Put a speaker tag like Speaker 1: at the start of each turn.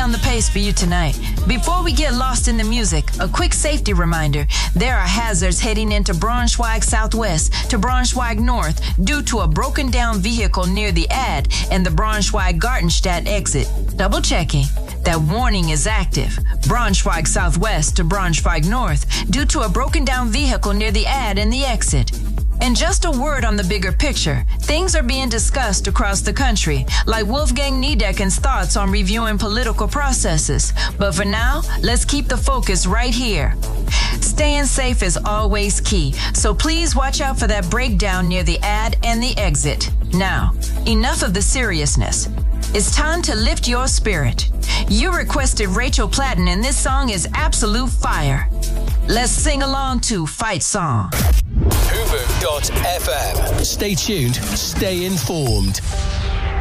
Speaker 1: down the pace for you tonight. Before we get lost in the music, a quick safety reminder. There are hazards heading into Braunschweig Southwest to Braunschweig North due to a broken down vehicle near the Ad and the Braunschweig-Gartenstadt exit. Double checking. That warning is active. Braunschweig Southwest to Braunschweig North due to a broken down vehicle near the Ad and the exit. And just a word on the bigger picture. Things are being discussed across the country, like Wolfgang Niedecken's thoughts on reviewing political processes. But for now, let's keep the focus right here. Staying safe is always key, so please watch out for that breakdown near the Ad and the exit. Now, enough of the seriousness. It's time to lift your spirit. You requested Rachel Platten, and this song is absolute fire. Let's sing along to Fight Song.
Speaker 2: Hoover.fm. Stay tuned, stay informed.